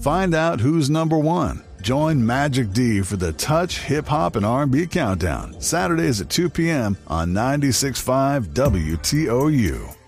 Find out who's number one. Join Magic D for the Touch Hip Hop and R&B Countdown, Saturdays at 2 p.m. on 96.5 WTOU.